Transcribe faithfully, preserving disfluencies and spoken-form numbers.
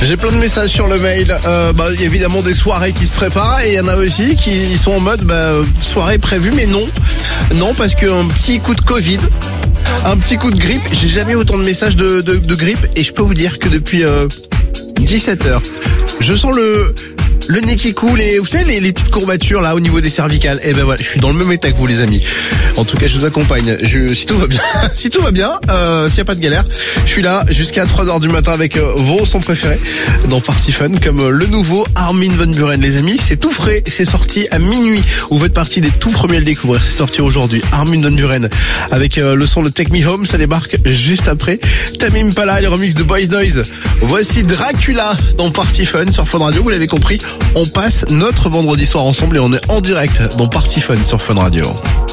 J'ai plein de messages sur le mail. Euh, bah, il y a évidemment des soirées qui se préparent et il y en a aussi qui sont en mode bah, soirée prévue, mais non. Non, parce qu'un petit coup de Covid, un petit coup de grippe. J'ai jamais autant de messages de, de, de grippe et je peux vous dire que depuis euh, dix-sept heures, je sens le... Le nez qui coule et vous savez les, les petites courbatures là au niveau des cervicales. Et ben voilà, je suis dans le même état que vous les amis. En tout cas, je vous accompagne. Je, si tout va bien, si tout va bien, euh, s'il y a pas de galère, je suis là jusqu'à trois heures du matin avec euh, vos sons préférés dans Party Fun, comme euh, le nouveau Armin van Buuren, les amis. C'est tout frais, c'est sorti à minuit. Vous faites partie des tout premiers à le découvrir. C'est sorti aujourd'hui. Armin van Buuren avec euh, le son de Take Me Home, ça débarque juste après. Tame Impala, les remixes de Boys Noise. Voici Dracula dans Party Fun sur Fun Radio. Vous l'avez compris. On passe notre vendredi soir ensemble et on est en direct dans Party Fun sur Fun Radio.